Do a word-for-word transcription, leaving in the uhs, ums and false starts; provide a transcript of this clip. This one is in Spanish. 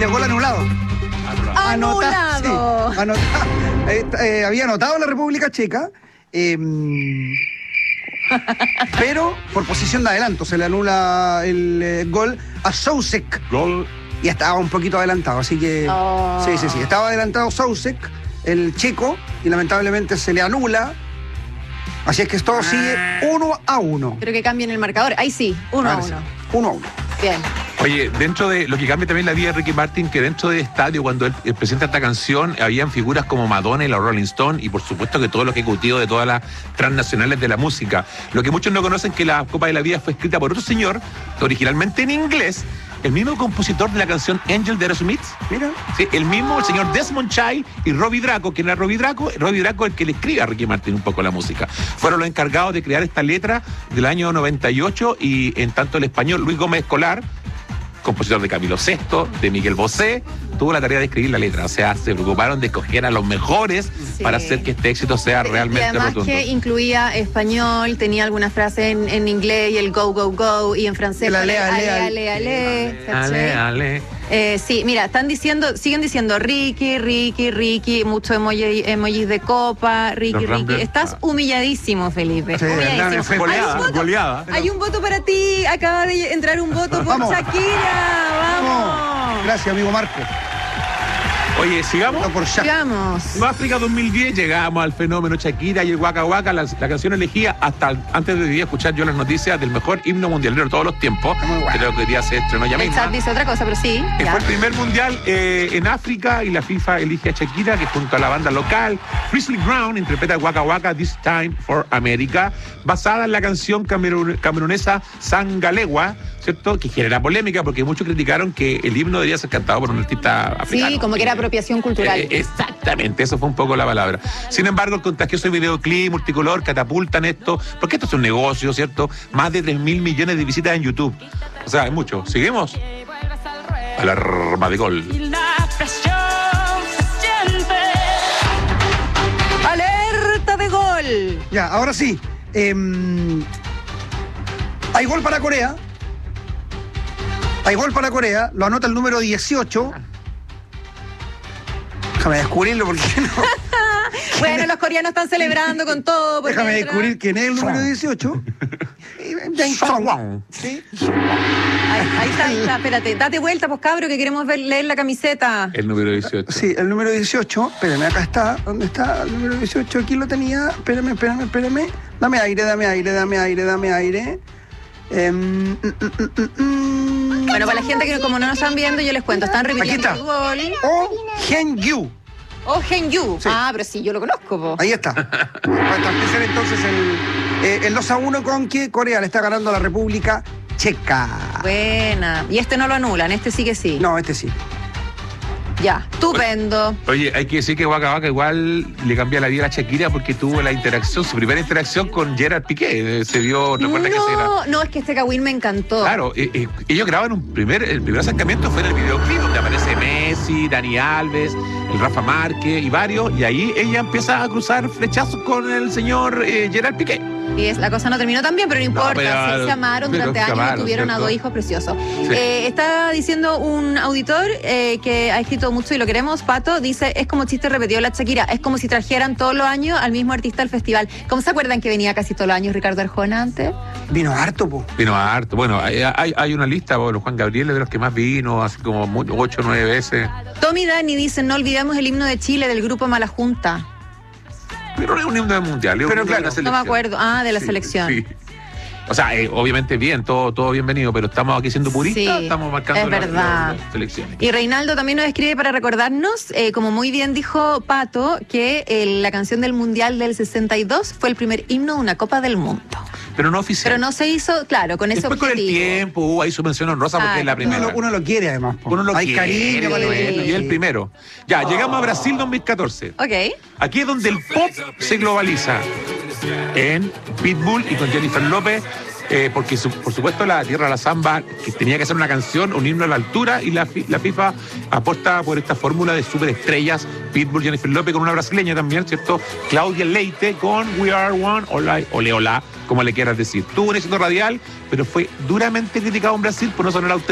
de gol anulado. ¡Anulado! Sí, anota, eh, eh, había anotado la República Checa, eh, pero por posición de adelanto se le anula el eh, gol a Souček. Gol. Y estaba un poquito adelantado, así que... Oh. Sí, sí, sí. Estaba adelantado Souček, el checo, y lamentablemente se le anula. Así es que esto sigue uno a uno. Pero que cambien el marcador. Ahí sí, uno a Ahora uno. sí, uno a uno. Bien. Oye, dentro de lo que cambia también la vida de Ricky Martin, que dentro del estadio, cuando él, él presenta esta canción, habían figuras como Madonna y la Rolling Stone, y por supuesto que todos los ejecutivos de todas las transnacionales de la música. Lo que muchos no conocen es que la Copa de la Vida fue escrita por otro señor, originalmente en inglés, el mismo compositor de la canción Angel de Aerosmith. Mira. Sí, el mismo, el señor Desmond Child y Robbie Draco. ¿Quién era Robbie Draco? Robbie Draco es el que le escribe a Ricky Martin un poco la música. Fueron los encargados de crear esta letra del año noventa y ocho, y en tanto el español Luis Gómez Escolar, compositor de Camilo Sesto, de Miguel Bosé, tuvo la tarea de escribir la letra. O sea, se preocuparon de escoger a los mejores Sí. para hacer que este éxito sea realmente y además rotundo. que incluía español, tenía algunas frases en, en inglés y el go, go, go, y en francés. El ale, ale, ale, ale. ale, ¿cachai? Ale, ale. Eh, sí, mira, están diciendo, siguen diciendo Ricky, Ricky, Ricky, muchos emoji, emojis de copa, Ricky, Los Ricky. Ramblers. Estás humilladísimo, Felipe. Sí, humilladísimo. verdad, fue goleada, Hay un voto, goleada. hay un voto para ti, acaba de entrar un voto por Vamos. Shakira, vamos. Gracias, amigo Marco. Oye, sigamos. No por Shaq. Sigamos. África dos mil diez, llegamos al fenómeno Shakira y el Waka Waka, la, la canción elegida hasta antes de hoy día escuchar yo las noticias del mejor himno mundialero de todos los tiempos. Muy bueno. Creo que hoy día se estrenó ya El misma. chat dice otra cosa, pero sí. Que ya. fue el primer mundial eh, en África, y la FIFA elige a Shakira, que junto a la banda local Frizzly Ground interpreta Waka Waka This Time for America, basada en la canción camerun- camerunesa Sangalewa, ¿cierto? Que genera polémica porque muchos criticaron que el himno debería ser cantado por un artista africano. Sí, como que era Eh, apropiación cultural. eh, exactamente, eso fue un poco la palabra. Sin embargo, el contagioso videoclip multicolor catapultan esto, porque esto es un negocio, ¿cierto? Más de tres mil millones de visitas en YouTube. O sea, es mucho. ¿Seguimos? Alarma de gol. ¡Alerta de gol! Ya, ahora sí. Eh, hay gol para Corea. Hay gol para Corea. Lo anota el número dieciocho. Déjame descubrirlo porque no. Bueno, los coreanos están celebrando con todo. por Déjame mientras- descubrir quién es el número dieciocho. James Song. Sí. Ahí, ahí está, ahí está, espérate. Date vuelta, pues cabro, que queremos ver, leer la camiseta. El número dieciocho. Sí, el número dieciocho. Espérame, acá está. ¿Dónde está el número dieciocho? Aquí lo tenía. Espérame, espérame, espérame. Dame aire, dame aire, dame aire, dame aire. Eh, mm, mm, mm, mm, mm. Bueno, para la gente que como no nos están viendo, yo les cuento. Están repitiendo Aquí el está. gol. O Hen-Yu. Oh, Hen-Yu. Sí. Ah, pero sí, yo lo conozco, po. Ahí está. Para establecer entonces el, eh, el dos a uno con que Corea le está ganando a la República Checa. Buena. Y este no lo anulan, este sí que sí. No, este sí. Ya, estupendo. Oye, hay que decir que Waka Waka igual le cambió la vida a Shakira porque tuvo la interacción, su primera interacción con Gerard Piqué. Eh, Se vio, recuerda que se era. No, no, es que este Kawin me encantó. Claro, eh, eh, ellos graban un primer, el primer acercamiento fue en el videoclip donde aparece Messi, Dani Alves, el Rafa Márquez y varios, y ahí ella empieza a cruzar flechazos con el señor eh, Gerard Piqué. Y es, la cosa no terminó tan bien, pero no importa. pero- sí, se amaron pero durante se años amaron, y tuvieron a ¿cierto? dos hijos preciosos. Sí. Eh, está diciendo un auditor eh, que ha escrito mucho y lo queremos, Pato, dice, es como chiste repetido la Shakira, es como si trajeran todos los años al mismo artista al festival. ¿Cómo se acuerdan que venía casi todos los años Ricardo Arjona antes? Vino harto, po. Vino harto. Bueno, hay, hay, hay una lista, bueno, Juan Gabriel es de los que más vino, así como mu- ocho o nueve veces. Tommy Dani dice, no olvidemos el himno de Chile del grupo Mala Junta. Pero no es un himno mundial, es un Pero himno de claro, la No selección. me acuerdo. Ah, de la Sí, selección. sí. O sea, eh, obviamente bien, todo, todo bienvenido, pero estamos aquí siendo puristas, Sí, estamos marcando es la- verdad. las selecciones. Y Reinaldo también nos escribe para recordarnos, eh, como muy bien dijo Pato, que eh, la canción del Mundial del sesenta y dos fue el primer himno de una Copa del Mundo. Pero no oficial. Pero no se hizo, claro, con ese Después con el objetivo. tiempo hubo ahí su mención honrosa porque es la Ah, Uno primera. lo, uno lo quiere además, po. Uno lo Hay quiere, cariño con el bueno, equipo. y es el primero. Ya, llegamos a Brasil dos mil catorce. Ok. Aquí es donde el pop se globaliza. En Pitbull y con Jennifer López, eh, porque su- por supuesto la Tierra de la Samba, que tenía que ser una canción, un himno a la altura, y la, fi- la FIFA apuesta por esta fórmula de superestrellas, Pitbull, Jennifer López, con una brasileña también, ¿cierto? Claudia Leite con We Are One, hola, ole, hola, como le quieras decir. Tuvo un éxito radial, pero fue duramente criticado en Brasil por no sonar auténtico.